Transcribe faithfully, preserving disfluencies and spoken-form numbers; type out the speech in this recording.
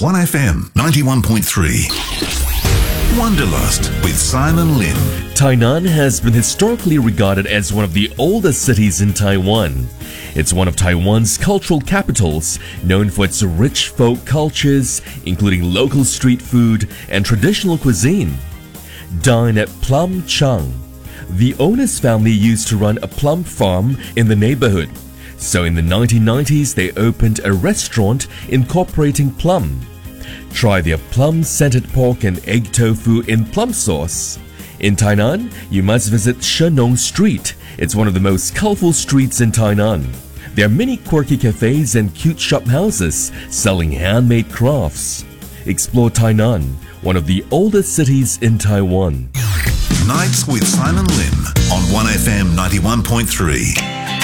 one F M ninety-one point three. Wanderlust with Simon Lim. Tainan has been historically regarded as one of the oldest cities in Taiwan. It's one of Taiwan's cultural capitals, known for its rich folk cultures, including local street food and traditional cuisine. Dine at Plum Chang. The owner's family used to run a plum farm in the neighborhood. So in the nineteen nineties, they opened a restaurant incorporating plum. Try their plum-scented pork and egg tofu in plum sauce. In Tainan, you must visit Shenong Street. It's one of the most colorful streets in Tainan. There are many quirky cafes and cute shop houses selling handmade crafts. Explore Tainan, one of the oldest cities in Taiwan. Nights with Simon Lim on one F M ninety-one point three.